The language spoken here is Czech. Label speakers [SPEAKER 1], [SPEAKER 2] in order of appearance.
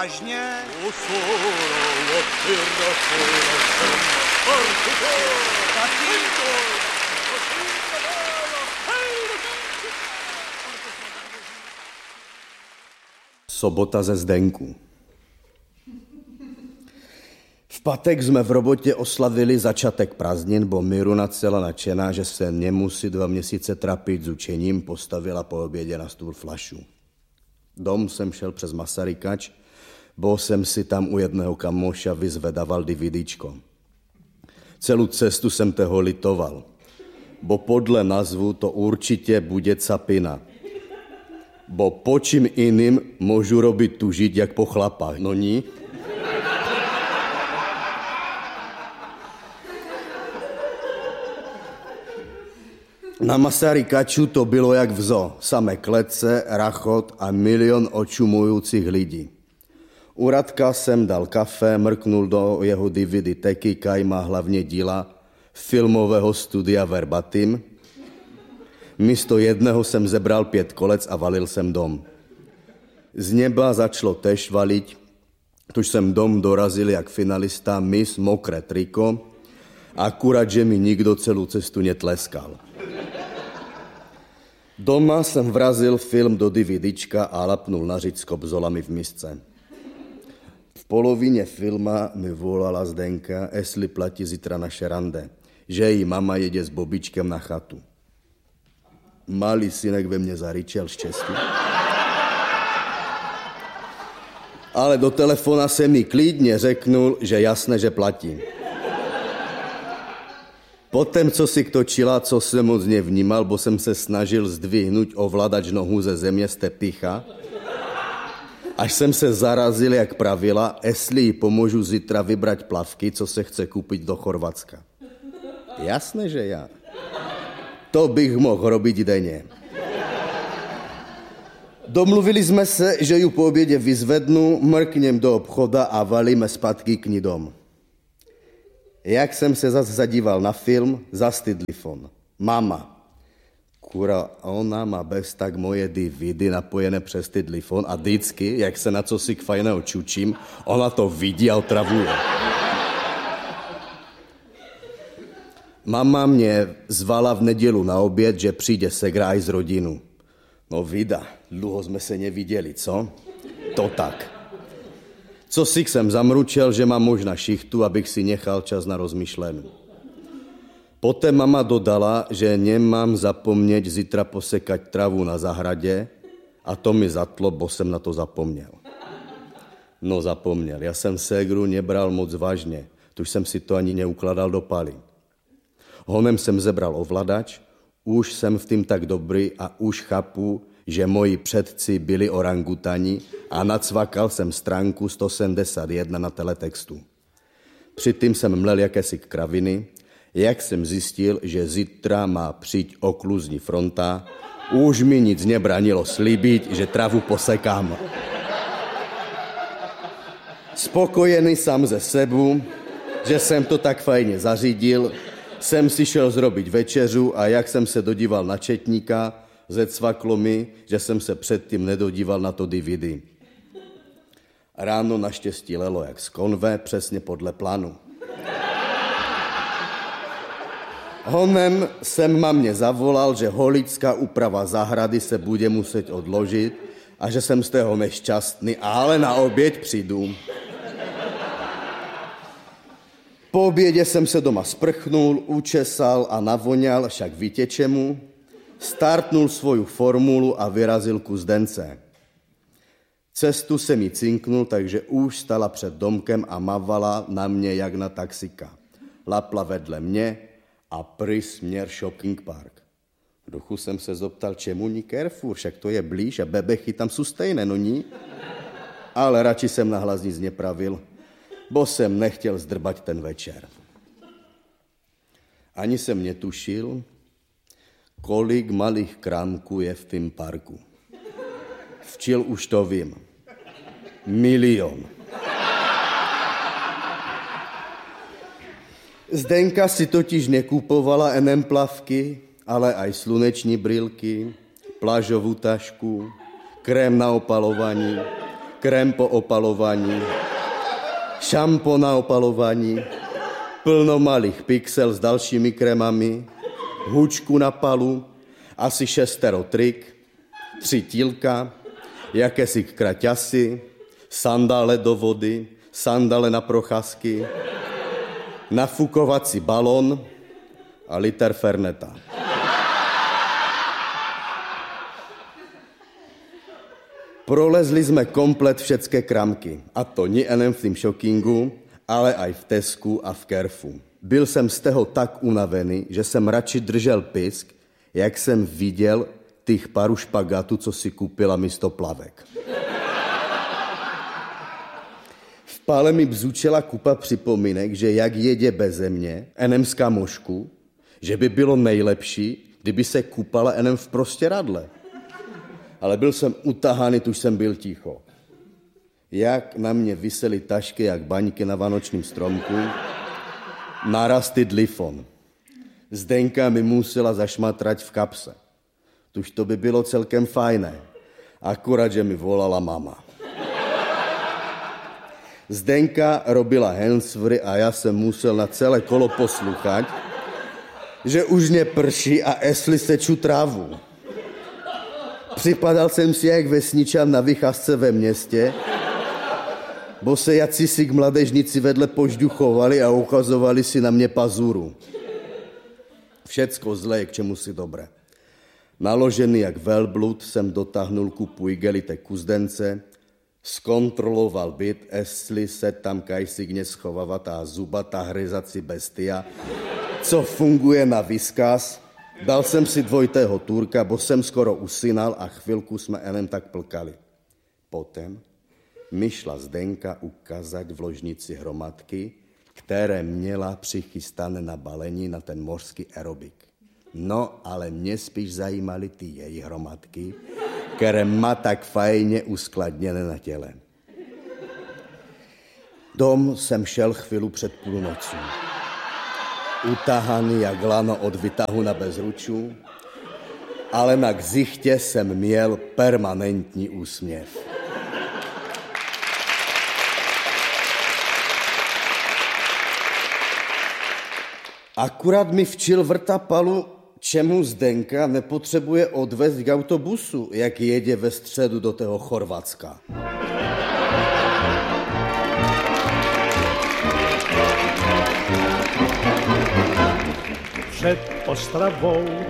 [SPEAKER 1] Vážně?
[SPEAKER 2] Sobota ze Zdenku. V pátek jsme v robotě oslavili začátek prázdnin, bo Miruna celá nadšená, že se nemusí 2 měsíce trapit s učením, postavila po obědě na stůl flašu. Dom jsem šel přes Masarykač, bo jsem si tam u jedného kamoša vyzvedaval DVDčko. Celou cestu jsem toho litoval, bo podle názvu to určitě bude capina. Bo po čím jiným můžu robit tužit, jak po chlapách, no ní? Na Masarykaču to bylo jak v zoo. Samé klece, rachot a milion očumujících lidí. U Radka jsem dal kafe, mrknul do jeho DVD teky, kaj má hlavně díla filmového studia Verbatim. Místo jedného jsem zebral 5 kolec a valil jsem dom. Z neba začalo tež valit, tuž jsem dom dorazil jak finalista Miss Mokré triko, akurát, že mi nikdo celou cestu netleskal. Doma jsem vrazil film do DVDčka a lapnul na řiď s kobzolami v misce. V polovině filma mi volala Zdenka, jestli platí zítra naše rande, že její mama jede s Bobičkem na chatu. Malý synek ve mně zaryčel štěstí. Ale do telefona se mi klidně řeknul, že jasné, že platí. Potom, co si točila, co jsem moc nevnímal, bo jsem se snažil zdvihnout ovladač nohu ze země z tepicha, až jsem se zarazil, jak pravila, jestli jí pomůžu zítra vybrat plavky, co se chce koupit do Chorvatska. Jasné, že já. To bych mohl robit denně. Domluvili jsme se, že ju po obědě vyzvednu, mrkněm do obchoda a valíme zpátky k ní dom. Jak jsem se zase zadíval na film, zas telefon. Mama. Kura, ona má bez tak moje DVD napojené přes telefon a vždycky, jak se na cosi k fajného čučím, ona to vidí a otravuje. Mama mě zvala v nedělu na oběd, že přijde segra aj z rodinu. No vida, dlouho jsme se neviděli, co? To tak. Co si jsem zamručel, že mám možná šichtu, abych si nechal čas na rozmyšlení. Poté mama dodala, že nemám zapomnět zítra posekať travu na zahradě a to mi zatlo, bo jsem na to zapomněl. No zapomněl, já jsem ségru nebral moc vážně, tuž jsem si to ani neukladal do paly. Honem jsem zebral ovladač, už jsem v tím tak dobrý a už chápu, že moji předci byli orangutani a nacvakal jsem stránku 171 na teletextu. Předtím jsem mlel jakési kraviny, jak jsem zjistil, že zítra má přijít okluzní fronta, už mi nic nebránilo slíbit, že travu posekám. Spokojený sám ze sebu, že jsem to tak fajně zařídil, jsem si šel zrobit večeřu a jak jsem se dodíval na četníka, zecvaklo mi, že jsem se předtím nedodíval na to DVD. Ráno naštěstí lelo jak z konve, přesně podle plánu. Honem jsem mamě zavolal, že holická úprava zahrady se bude muset odložit a že jsem z toho nešťastný, ale na oběd přijdu. Po obědě jsem se doma sprchnul, učesal a navoňal, však víte čemu, startnul svoju formulu a vyrazil ku Zdence. Cestu se mi cinknul, takže už stala před domkem a mavala na mě jak na taxika. Lapla vedle mě a prý směr shopping park. V duchu jsem se zoptal, čemu ní Carrefour, však to je blíž a bebechy tam jsou stejné, no ní? Ale radši jsem nahlas nic nepravil, bo jsem nechtěl zdrbat ten večer. Ani jsem netušil, kolik malých krámků je v tom parku. Včil už to vím. 1 000 000. Zdenka si totiž nekupovala jen plavky, ale aj sluneční brýlky, plážovou tašku, krém na opalování, krém po opalování, šampo na opalování, plno malých pixel s dalšími krémami, hůčku na palu, asi 6 trik, 3 tílka, jakési kraťasy, sandále do vody, sandále na procházky, nafukovací balon a liter Ferneta. Prolezli jsme komplet všetké kramky, a to nie jen v tým shoppingu, ale aj v Tesku a v Kerfu. Byl jsem z toho tak unavený, že jsem radši držel pisk, jak jsem viděl těch paru špagátů, co si koupila místo plavek. V pále mi bzučela kupa připomínek, že jak jedě beze mě, enem z kamošku, že by bylo nejlepší, kdyby se kupala enem v prostěradle. Ale byl jsem utahaný, tuž jsem byl ticho. Jak na mě visely tašky, jak baňky na vánočním stromku, naraz dlifon. Zdenka mi musela zašmatrať v kapse. Tuž to by bylo celkem fajné. Akurát, že mi volala mama. Zdenka robila handsfree a já jsem musel na celé kolo poslouchat, že už neprší a esli seču trávu. Připadal jsem si jak vesničan na vycházce ve městě, bo se jací mladežníci vedle požduchovali a ukazovali si na mě pazuru. Všecko zlé je k čemu si dobré. Naložený jak velblud jsem dotáhnul kupu igelité kuzdence, zkontroloval byt, jestli se tam kajsigně schovává ta zubatá hryzací bestia, co funguje na výzkaz. Dal jsem si dvojitého Turka, bo jsem skoro usínal a chvilku jsme enem tak plkali. Potom mi šla Zdenka ukázat v ložnici hromadky, které měla přichystané na balení na ten mořský aerobik. No, ale mě spíš zajímaly ty její hromadky, které má tak fajně uskladněné na těle. Dom jsem šel chvíli před půlnocí. Utahaný jak lano od vytahu na bezruču, ale na ksichtě jsem měl permanentní úsměv. Akurát mi včil vrtapalu, čemu Zdenka nepotřebuje odvést k autobusu, jak jede ve středu do toho Chorvatska.
[SPEAKER 1] Před Ostravou